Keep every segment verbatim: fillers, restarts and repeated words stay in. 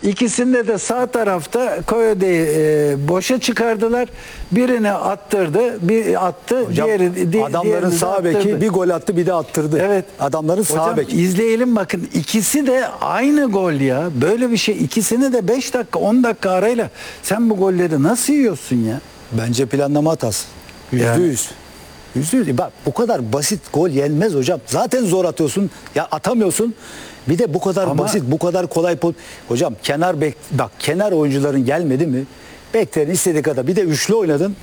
İkisinde de sağ tarafta Koyode'yi e, boşa çıkardılar. Birini attırdı, bir attı, Hocam, diğeri di, adamların diğerini de sağ beki attırdı. bir gol attı, bir de attırdı. Evet. Adamların sağ Hocam, beki. izleyelim bakın. İkisi de aynı gol ya. Böyle bir şey. İkisini de beş dakika, on dakika arayla sen bu golleri nasıl yiyorsun ya? Bence planlama hatası. Yüzde Yani. yüz. Yüzde yüz. Bak bu kadar basit gol yenmez hocam. Zaten zor atıyorsun. Ya atamıyorsun. Bir de bu kadar Ama- basit, bu kadar kolay. po- Hocam kenar bek, bak kenar oyuncuların gelmedi mi? Beklerin istediği kadar. Bir de üçlü oynadın.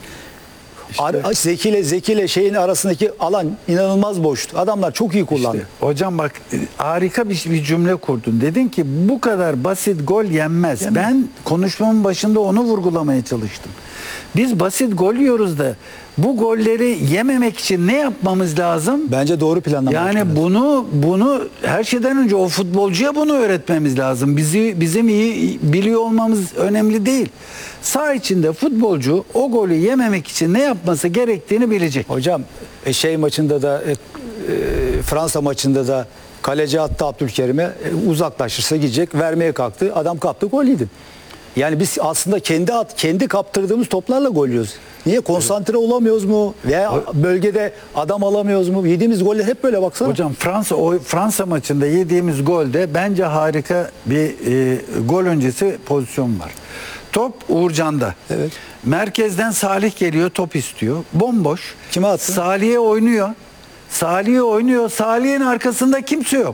Ar- Zeki ile Zeki ile şeyin arasındaki alan inanılmaz boştu. Adamlar çok iyi kullandı. İşte, hocam bak e, harika bir, bir cümle kurdun. Dedin ki bu kadar basit gol yenmez. Yenmez. Ben konuşmamın başında onu vurgulamaya çalıştım. Biz basit gol yiyoruz da bu golleri yememek için ne yapmamız lazım? Bence doğru planlama. Yani lazım. bunu bunu her şeyden önce o futbolcuya bunu öğretmemiz lazım. Bizi bizim iyi biliyor olmamız önemli değil. Sağ içinde futbolcu o golü yememek için ne yapması gerektiğini bilecek. Hocam e, şey maçında da e, e, Fransa maçında da kaleci attı Abdülkerim'e, e, uzaklaşırsa gidecek, vermeye kalktı. Adam kaptı, gol yedi. Yani biz aslında kendi at, kendi kaptırdığımız toplarla gol yiyoruz. Niye konsantre olamıyoruz mu? Veya bölgede adam alamıyoruz mu? Yediğimiz goller hep böyle baksana. Hocam Fransa o Fransa maçında yediğimiz golde bence harika bir e, gol öncesi pozisyon var. Top Uğurcan'da. Evet. Merkezden Salih geliyor, top istiyor. Bomboş. Kime attı? Salih'e oynuyor. Salih'e oynuyor. Salih'in arkasında kimse yok.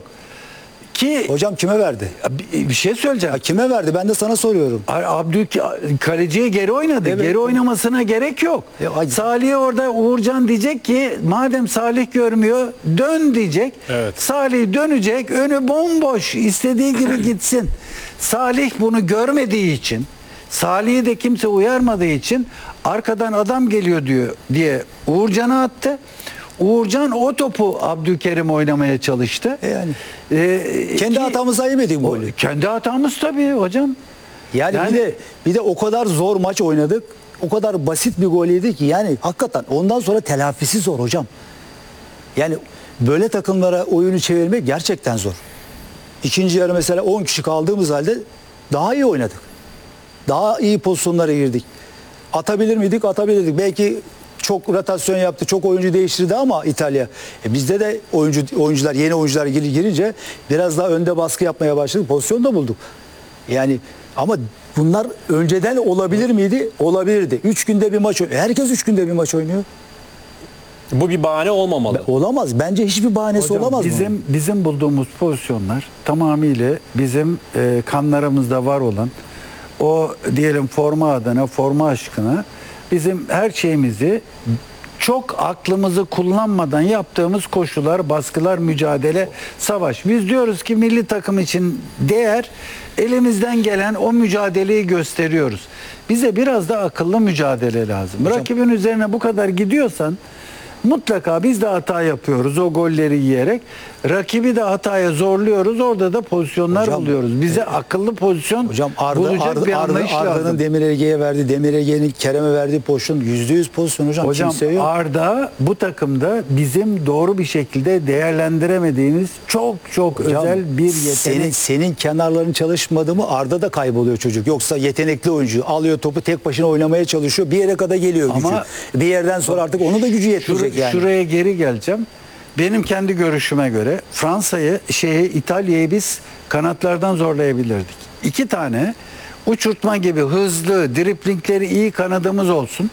Ki Hocam kime verdi? bir, bir şey söyleyeceğim. Ya kime verdi? Ben de sana soruyorum. Abdül kaleciye geri oynadı. Evet. Geri oynamasına gerek yok. Ya, ay- Salih'e orada Uğurcan diyecek ki madem Salih görmüyor dön diyecek. Evet. Salih dönecek. Önü bomboş. İstediği gibi gitsin. Salih bunu görmediği için, Salih'i de kimse uyarmadığı için arkadan adam geliyor diyor diye Uğurcan'a attı. Uğurcan o topu Abdülkerim oynamaya çalıştı. E yani. Ee, Kendi ki- hatamıza yemedik O- golü. Kendi hatamız tabii hocam. Yani, Yani- bir de bir de o kadar zor maç oynadık. O kadar basit bir gol yedik ki yani hakikaten ondan sonra telafisi zor hocam. Yani böyle takımlara oyunu çevirmek gerçekten zor. İkinci yarı mesela on kişi kaldığımız halde daha iyi oynadık. Daha iyi pozisyonlara girdik. Atabilir miydik? Atabilirdik. Belki çok rotasyon yaptı, çok oyuncu değiştirdi ama İtalya. E bizde de oyuncu oyuncular, yeni oyuncular gir- girince biraz daha önde baskı yapmaya başladık. Pozisyon da bulduk. Yani ama bunlar önceden olabilir miydi? Olabilirdi. Üç günde bir maç oynuyor. Herkes üç günde bir maç oynuyor. Bu bir bahane olmamalı. Olamaz. Bence hiçbir bahanesi Hocam, olamaz bizim bunun. bizim bulduğumuz pozisyonlar tamamıyla bizim e, kanlarımızda var olan o diyelim forma adına, forma aşkına bizim her şeyimizi çok aklımızı kullanmadan yaptığımız koşular, baskılar, mücadele, savaş. Biz diyoruz ki milli takım için değer, elimizden gelen o mücadeleyi gösteriyoruz. Bize biraz da akıllı mücadele lazım. Hocam- Rakibin üzerine bu kadar gidiyorsan mutlaka biz de hata yapıyoruz o golleri yiyerek. Rakibi de hataya zorluyoruz. Orada da pozisyonlar Hocam, buluyoruz. Bize akıllı pozisyon Hocam Arda, bulacak Arda, bir Arda, anlayış Arda'nın lazım. Demir Ege'ye verdiği, Demir Ege'nin Kerem'e verdiği pozisyon yüzde yüz pozisyon hocam. Hocam Kimse yok. Arda bu takımda bizim doğru bir şekilde değerlendiremediğimiz çok çok Hocam, özel bir yetenek. Senin, senin kenarların çalışmadı mı Arda da kayboluyor çocuk. Yoksa yetenekli oyuncu alıyor topu tek başına oynamaya çalışıyor. Bir yere kadar geliyor gücü. Ama- bir yerden sonra artık onu da gücü yetmeyecek Şur- yani. Şuraya geri geleceğim. Benim kendi görüşüme göre Fransa'yı, şeyi, İtalya'yı biz kanatlardan zorlayabilirdik. İki tane uçurtma gibi hızlı, driplingleri iyi kanadımız olsun.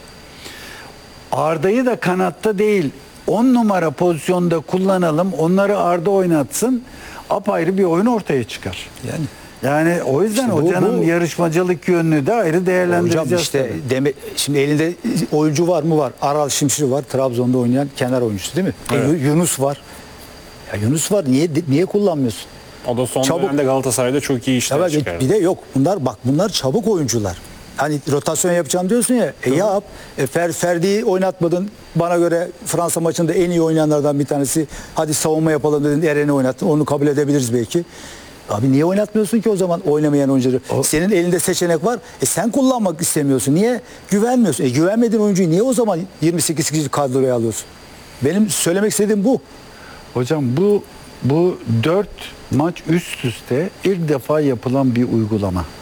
Arda'yı da kanatta değil, on numara pozisyonda kullanalım. Onları Arda oynatsın. Apayrı bir oyun ortaya çıkar. Yani. Yani o yüzden İşte bu- hocanın bu- yarışmacılık yönünü de ayrı değerlendireceğiz. Hocam işte tabii. deme, şimdi elinde oyuncu var mı? Var. Aral Şimşir var. Trabzon'da oynayan kenar oyuncusu değil mi? E, Evet. Yunus var. Ya Yunus var. Niye niye kullanmıyorsun? O da son Çabuk- dönemde Galatasaray'da çok iyi işler Evet, çıkardı. bir de yok. Bunlar bak bunlar çabuk oyuncular. Hani rotasyon yapacağım diyorsun ya. E yap. E, Fer, Ferdi'yi oynatmadın. Bana göre Fransa maçında en iyi oynayanlardan bir tanesi. Hadi savunma yapalım dedin. Eren'i oynattın. Onu kabul edebiliriz belki. Abi niye oynatmıyorsun ki o zaman oynamayan oyuncuları? O- Senin elinde seçenek var. E sen kullanmak istemiyorsun. Niye? Güvenmiyorsun. E güvenmediğin oyuncuyu niye o zaman yirmi sekiz kişi kadroya alıyorsun? Benim söylemek istediğim bu. Hocam bu bu dört maç üst üste ilk defa yapılan bir uygulama.